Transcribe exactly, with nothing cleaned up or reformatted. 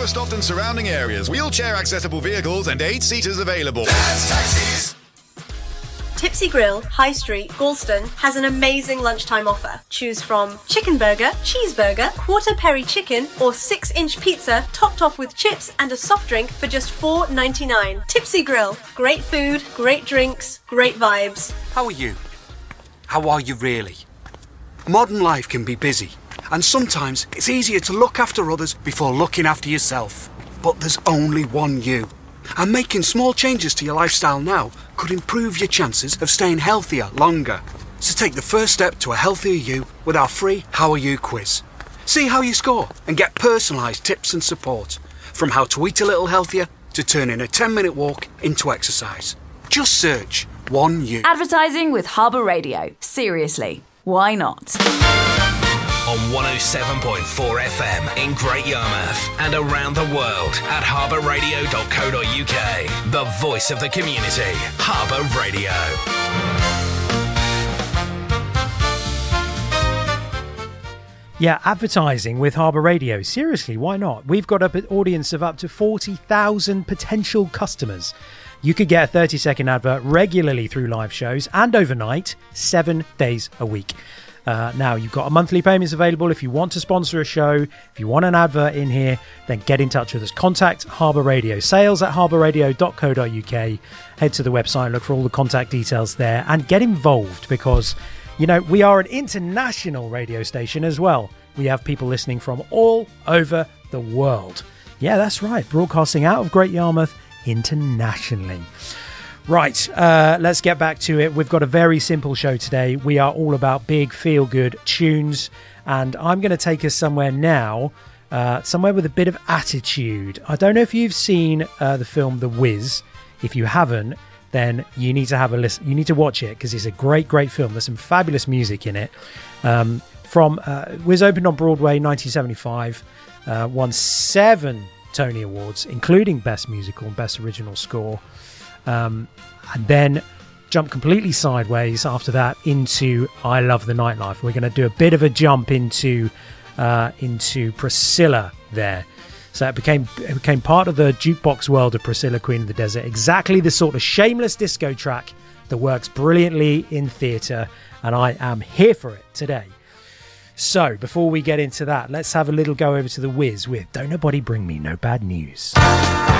Lowestoft and surrounding areas. Wheelchair accessible vehicles and eight seaters available. Dad's Taxis. Tipsy Grill, High Street, Galston has an amazing lunchtime offer. Choose from chicken burger, cheeseburger, quarter peri chicken or six inch pizza topped off with chips and a soft drink for just four ninety-nine. Tipsy Grill, great food, great drinks, great vibes. How are you? How are you really? Modern life can be busy, and sometimes it's easier to look after others before looking after yourself. But there's only one you. And making small changes to your lifestyle now could improve your chances of staying healthier longer. So take the first step to a healthier you with our free How Are You quiz. See how you score and get personalised tips and support. From how to eat a little healthier to turning a ten minute walk into exercise. Just search One You. Advertising with Harbour Radio. Seriously, why not? On one oh seven point four F M in Great Yarmouth and around the world at harbour radio dot co dot uk. The voice of the community. Harbour Radio. Yeah, advertising with Harbour Radio. Seriously, why not? We've got an audience of up to forty thousand potential customers. You could get a thirty second advert regularly through live shows and overnight, seven days a week. Uh, now, you've got a monthly payments available if you want to sponsor a show. If you want an advert in here, then get in touch with us. Contact Harbour Radio. Sales at harbour radio dot co dot uk. Head to the website, look for all the contact details there, and get involved because, you know, we are an international radio station as well. We have people listening from all over the world. Yeah, that's right. Broadcasting out of Great Yarmouth internationally. Right, uh, let's get back to it. We've got a very simple show today. We are all about big, feel-good tunes, and I'm going to take us somewhere now, uh, somewhere with a bit of attitude. I don't know if you've seen uh, the film The Wiz. If you haven't, then you need to have a listen. You need to watch it because it's a great, great film. There's some fabulous music in it. Um, from uh, Wiz opened on Broadway in nineteen seventy-five, uh, won seven Tony Awards, including Best Musical and Best Original Score. Um, and then jump completely sideways after that into I Love the Nightlife. We're going to do a bit of a jump into uh, into Priscilla there. So it became it became part of the jukebox world of Priscilla, Queen of the Desert. Exactly the sort of shameless disco track that works brilliantly in theatre, and I am here for it today. So before we get into that, let's have a little go over to The Wiz with Don't Nobody Bring Me No Bad News.